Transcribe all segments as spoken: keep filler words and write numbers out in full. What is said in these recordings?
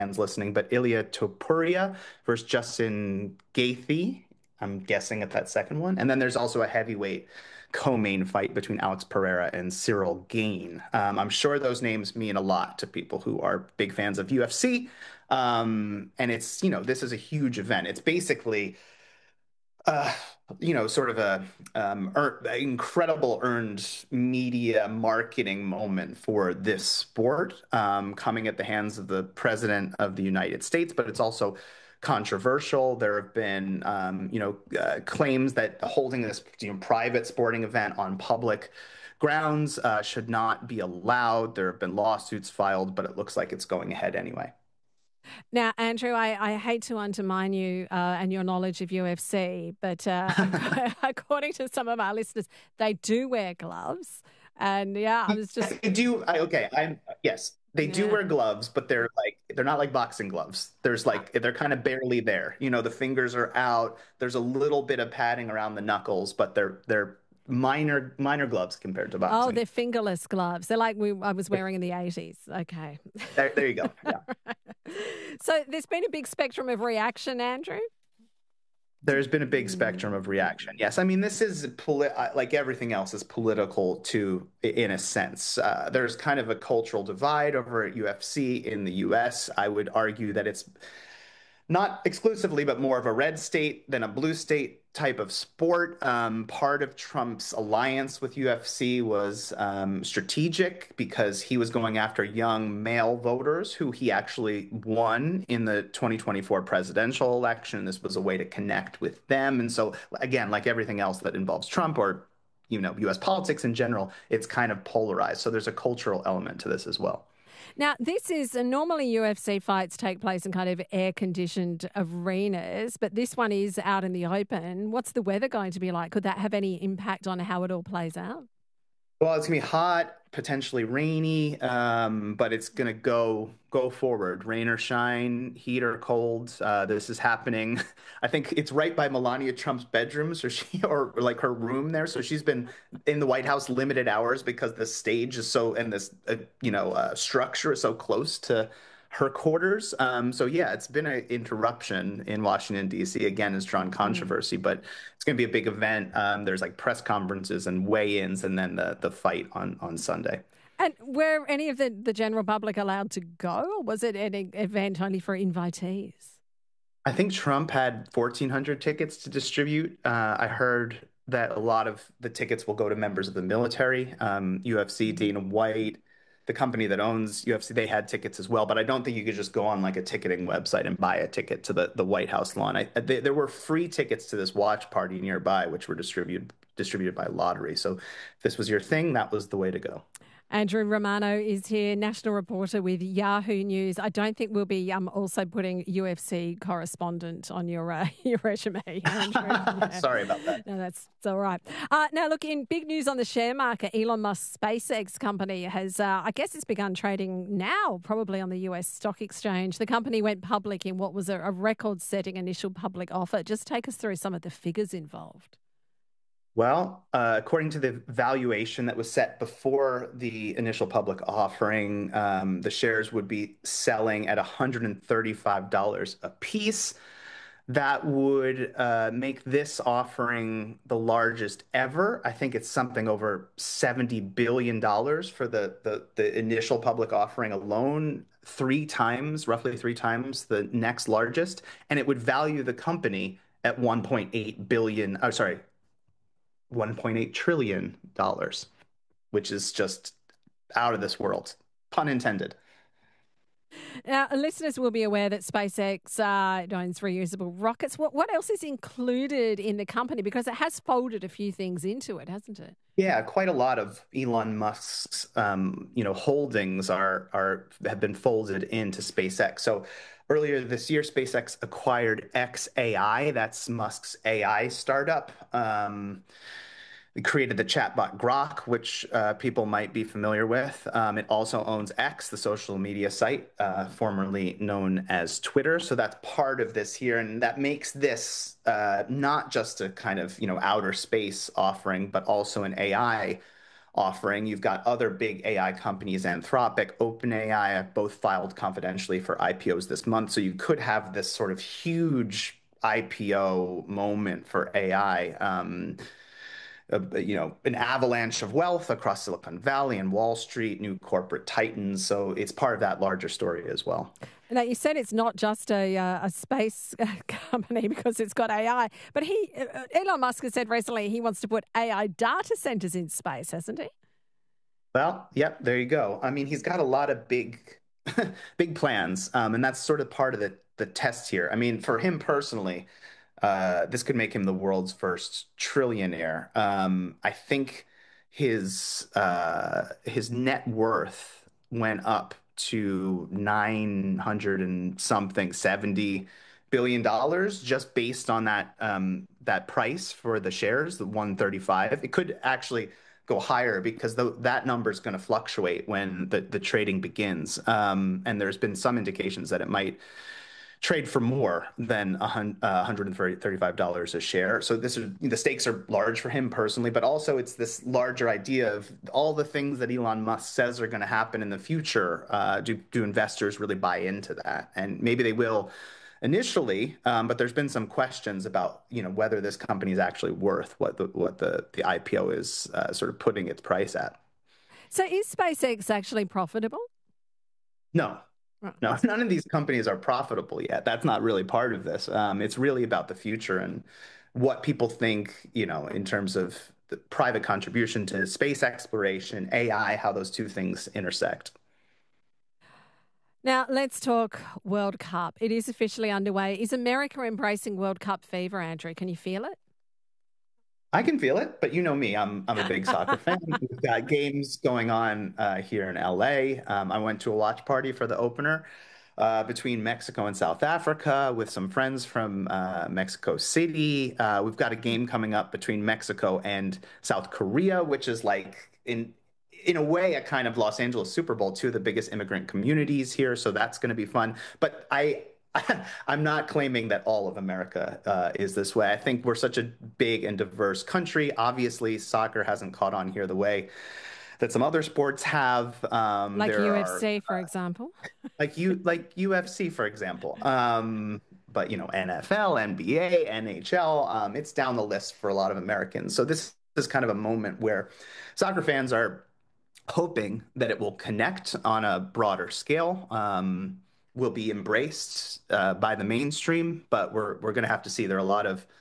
fans listening, but Ilia Topuria versus Justin Gaethje. I'm guessing at that second one. And then there's also a heavyweight co-main fight between Alex Pereira and Cyril Gane. Um, I'm sure those names mean a lot to people who are big fans of U F C. Um, and it's, you know, this is a huge event. It's basically uh, you know, sort of a um, ear incredible earned media marketing moment for this sport, um, coming at the hands of the President of the United States, but it's also controversial. There have been, um, you know, uh, claims that holding this, you know, private sporting event on public grounds uh, should not be allowed. There have been lawsuits filed, but it looks like it's going ahead anyway. Now, Andrew, I, I hate to undermine you uh, and your knowledge of U F C, but uh, according to some of our listeners, they do wear gloves. And yeah, I was just. They do. I, okay. I'm yes. They do Yeah. wear gloves, but they're like they're not like boxing gloves. There's like they're kind of barely there. You know, the fingers are out. There's a little bit of padding around the knuckles, but they're they're minor minor gloves compared to Oh, boxing. they're fingerless gloves. They're like we I was wearing in the eighties. Okay. There, there you go. Yeah. So there's been a big spectrum of reaction, Andrew. There's been a big spectrum of reaction. Yes, I mean this is poli- uh, like everything else is political too, in a sense. Uh, there's kind of a cultural divide over at U F C in the U S. I would argue that it's not exclusively, but more of a red state than a blue state type of sport. Um, part of Trump's alliance with U F C was um, strategic because he was going after young male voters who he actually won in the twenty twenty-four presidential election. This was a way to connect with them. And so, again, like everything else that involves Trump or you know, U S politics in general, it's kind of polarized. So there's a cultural element to this as well. Now, this is uh, normally U F C fights take place in kind of air conditioned arenas, but this one is out in the open. What's the weather going to be like? Could that have any impact on how it all plays out? Well, it's gonna be hot, potentially rainy, um, but it's gonna go go forward, rain or shine, heat or cold. Uh, this is happening. I think it's right by Melania Trump's bedroom, so she or like her room there. So she's been in the White House limited hours because the stage is so and this uh, you know uh, structure is so close to her quarters. Um, so yeah, it's been an interruption in Washington, D C. Again, it's drawn Mm. controversy, but it's going to be a big event. Um, there's like press conferences and weigh-ins, and then the the fight on on Sunday. And were any of the, the general public allowed to go, or was it an e- event only for invitees? I think Trump had fourteen hundred tickets to distribute. Uh, I heard that a lot of the tickets will go to members of the military. Um, U F C, Dana White, the company that owns U F C, they had tickets as well. But I don't think you could just go on like a ticketing website and buy a ticket to the, the White House lawn. I, they, there were free tickets to this watch party nearby, which were distributed distributed by lottery. So if this was your thing, that was the way to go. Andrew Romano is here, national reporter with Yahoo News. I don't think we'll be um, also putting U F C correspondent on your uh, your resume, Andrew. Yeah. Sorry about that. No, that's it's all right. Uh, now, look, in big news on the share market, Elon Musk's SpaceX company has, uh, I guess it's begun trading now, probably on the U S stock exchange. The company went public in what was a, a record-setting initial public offer. Just take us through some of the figures involved. Well, uh, according to the valuation that was set before the initial public offering, um, the shares would be selling at one hundred thirty-five dollars a piece. That would uh, make this offering the largest ever. I think it's something over seventy billion dollars for the, the, the initial public offering alone, three times, roughly three times the next largest. And it would value the company at one point eight billion, oh, sorry, one point eight trillion dollars, which is just out of this world. Pun intended. Now, listeners will be aware that SpaceX uh, owns reusable rockets. What what else is included in the company? Because it has folded a few things into it, hasn't it? Yeah, quite a lot of Elon Musk's um, you know, holdings are are have been folded into SpaceX. So earlier this year, SpaceX acquired xAI. That's Musk's A I startup. Um, It created the chatbot Grok, which uh, people might be familiar with. Um, it also owns X, the social media site, uh, formerly known as Twitter. So that's part of this here, and that makes this uh, not just a kind of you know outer space offering, but also an A I offering. You've got other big A I companies, Anthropic, OpenAI, both filed confidentially for I P Os this month. So you could have this sort of huge I P O moment for A I. Um, uh, you know, an avalanche of wealth across Silicon Valley and Wall Street, new corporate titans. So it's part of that larger story as well. Now, you said it's not just a, uh, a space company because it's got A I, but he, uh, Elon Musk has said recently he wants to put A I data centers in space, hasn't he? Well, yep, there you go. I mean, he's got a lot of big, big plans, um, and that's sort of part of the the test here. I mean, for him personally, uh, this could make him the world's first trillionaire. Um, I think his uh, his net worth went up to nine hundred and something, seventy billion dollars just based on that um, that price for the shares, the one thirty-five. It could actually go higher because the, that number is going to fluctuate when the, the trading begins. Um, and there's been some indications that it might trade for more than one hundred thirty-five dollars a share. So this is the stakes are large for him personally, but also it's this larger idea of all the things that Elon Musk says are going to happen in the future. Uh, do do investors really buy into that? And maybe they will initially, um, but there's been some questions about you know whether this company is actually worth what the what the the I P O is uh, sort of putting its price at. So is SpaceX actually profitable? No, Right. no, none of these companies are profitable yet. That's not really part of this. Um, it's really about the future and what people think, you know, in terms of the private contribution to space exploration, A I, how those two things intersect. Now, let's talk World Cup. It is officially underway. Is America embracing World Cup fever, Andrew? Can you feel it? I can feel it, but you know me, I'm I'm a big soccer fan. We've got games going on uh, here in L A. Um, I went to a watch party for the opener uh, between Mexico and South Africa with some friends from uh, Mexico City. Uh, we've got a game coming up between Mexico and South Korea, which is like in in a way a kind of Los Angeles Super Bowl, two of the biggest immigrant communities here. So that's going to be fun. But I I'm not claiming that all of America uh, is this way. I think we're such a big and diverse country. Obviously, soccer hasn't caught on here the way that some other sports have. Um, Like there are U F C, for example. like you like U F C, for example. Um, but you know, N F L, N B A, N H L, um, it's down the list for a lot of Americans. So this is kind of a moment where soccer fans are hoping that it will connect on a broader scale. Um, will be embraced uh, by the mainstream, but we're we're going to have to see. There are a lot of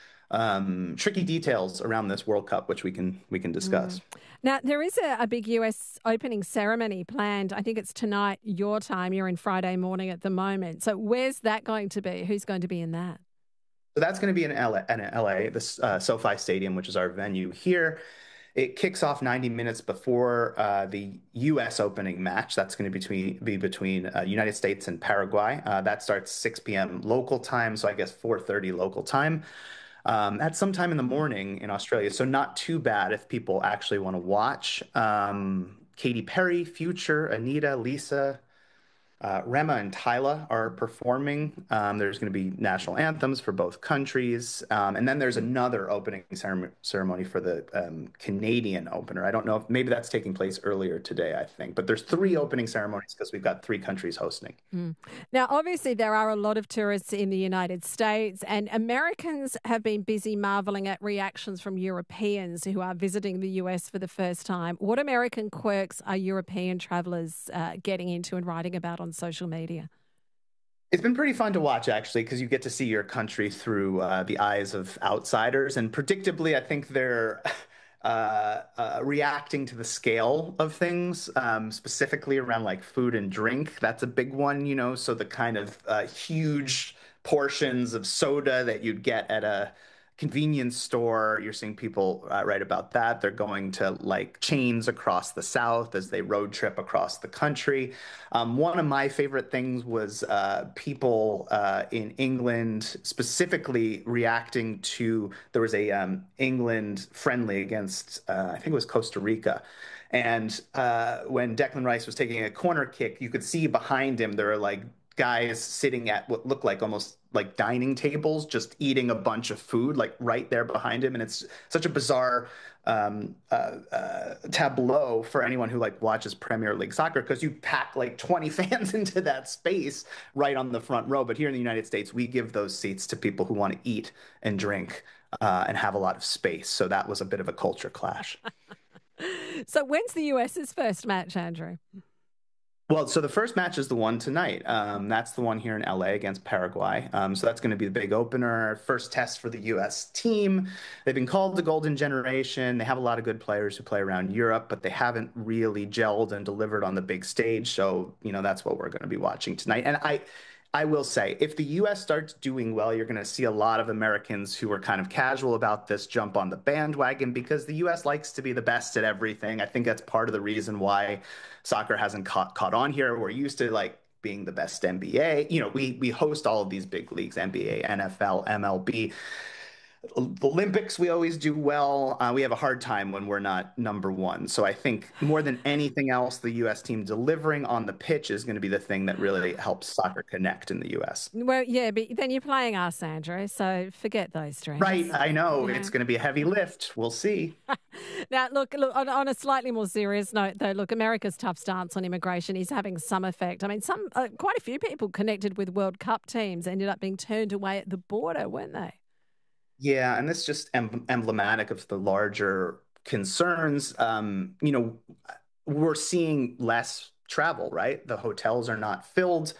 um, tricky details around this World Cup, which we can we can Mm. discuss. Now, there is a, a big U S opening ceremony planned. I think it's tonight, your time. You're in Friday morning at the moment. So where's that going to be? Who's going to be in that? So that's going to be in L A, in L A, this uh, SoFi Stadium, which is our venue here. It kicks off ninety minutes before uh, the U S opening match. That's going to between, be between uh, United States and Paraguay. Uh, that starts six p m local time, so I guess four thirty local time. Um, at sometime in the morning in Australia, so not too bad if people actually want to watch. Um, Katy Perry, Future, Anita, Lisa, uh, Rema and Tyla are performing. Um, there's going to be national anthems for both countries. Um, and then there's another opening ceremony, ceremony for the um, Canadian opener. I don't know if maybe that's taking place earlier today, I think. But there's three opening ceremonies because we've got three countries hosting. Mm. Now, obviously, there are a lot of tourists in the United States, and Americans have been busy marveling at reactions from Europeans who are visiting the U S for the first time. What American quirks are European travellers uh, getting into and writing about on social media? It's been pretty fun to watch, actually, because you get to see your country through uh, the eyes of outsiders. And predictably, I think they're uh, uh, reacting to the scale of things, um, specifically around like food and drink. That's a big one, you know. So the kind of uh, huge portions of soda that you'd get at a convenience store. You're seeing people uh, write about that. They're going to like chains across the South as they road trip across the country. Um, one of my favorite things was uh, people uh, in England specifically reacting to there was a um, England friendly against uh, I think it was Costa Rica. And uh, when Declan Rice was taking a corner kick, you could see behind him there are like guys sitting at what look like almost like dining tables, just eating a bunch of food, like right there behind him. And it's such a bizarre um, uh, uh, tableau for anyone who like watches Premier League soccer because you pack like twenty fans into that space right on the front row. But here in the United States, we give those seats to people who want to eat and drink uh, and have a lot of space. So that was a bit of a culture clash. So when's the US's first match, Andrew? Well, so the first match is the one tonight. Um, that's the one here in L A against Paraguay. Um, so that's going to be the big opener, first test for the U S team. They've been called the Golden Generation. They have a lot of good players who play around Europe, but they haven't really gelled and delivered on the big stage. So, you know, that's what we're going to be watching tonight. And I, I will say, if the U S starts doing well, you're going to see a lot of Americans who are kind of casual about this jump on the bandwagon because the U S likes to be the best at everything. I think that's part of the reason why soccer hasn't caught caught on here. We're used to like being the best N B A. You know, we we host all of these big leagues, N B A, N F L, M L B. Olympics, we always do well. Uh, we have a hard time when we're not number one. So I think more than anything else, the U S team delivering on the pitch is going to be the thing that really helps soccer connect in the U S. Well, yeah, but then you're playing us, Andrew, so forget those dreams. Right, I know. Yeah. It's going to be a heavy lift. We'll see. Now, look, look on, on a slightly more serious note, though, look, America's tough stance on immigration is having some effect. I mean, some uh, quite a few people connected with World Cup teams ended up being turned away at the border, weren't they? Yeah, and it's just em emblematic of the larger concerns. Um, you know, we're seeing less travel, right? The hotels are not filled.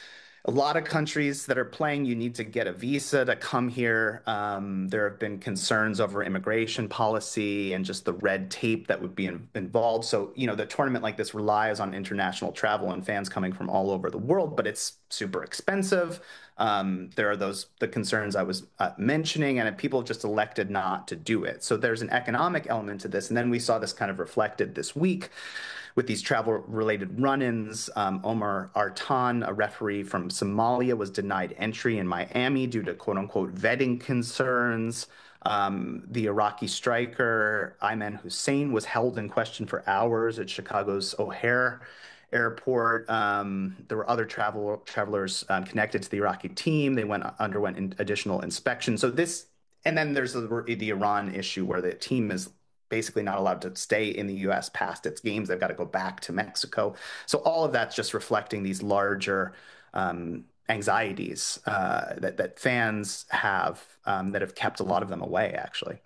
A lot of countries that are playing, you need to get a visa to come here. Um, there have been concerns over immigration policy and just the red tape that would be in, involved. So, you know, the tournament like this relies on international travel and fans coming from all over the world, but it's super expensive. Um, there are those the concerns I was uh, mentioning, and people just elected not to do it. So there's an economic element to this, and then we saw this kind of reflected this week with these travel-related run-ins. Um, Omar Artan, a referee from Somalia, was denied entry in Miami due to quote-unquote vetting concerns. Um, the Iraqi striker Ayman Hussein was held in question for hours at Chicago's O'Hare Airport. Um, there were other travel travelers um, connected to the Iraqi team. They went underwent in, additional inspection. So this, and then there's the, the Iran issue where the team is basically not allowed to stay in the U S past its games. They've got to go back to Mexico. So all of that's just reflecting these larger um, anxieties uh, that, that fans have um, that have kept a lot of them away, actually.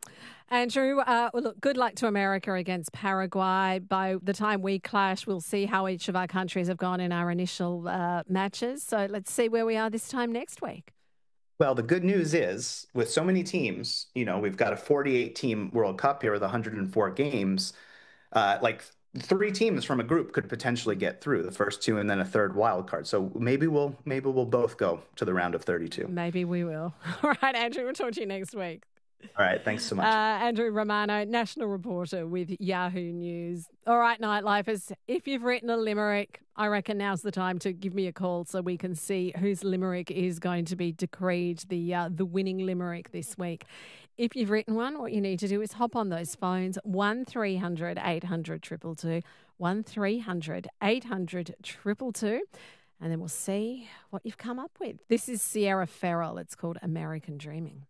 Andrew, uh, well, look, good luck to America against Paraguay. By the time we clash, we'll see how each of our countries have gone in our initial uh, matches. So let's see where we are this time next week. Well, the good news is with so many teams, you know, we've got a forty-eight team World Cup here with one hundred four games. Uh, like three teams from a group could potentially get through, the first two and then a third wild card. So maybe we'll maybe we'll both go to the round of thirty-two. Maybe we will. All right, Andrew, we'll talk to you next week. All right, thanks so much. Uh, Andrew Romano, national reporter with Yahoo News. All right, Nightlifers, if you've written a limerick, I reckon now's the time to give me a call so we can see whose limerick is going to be decreed the uh, the winning limerick this week. If you've written one, what you need to do is hop on those phones, one three hundred eight hundred two two two, one three hundred eight hundred two two two, and then we'll see what you've come up with. This is Sierra Farrell. It's called American Dreaming.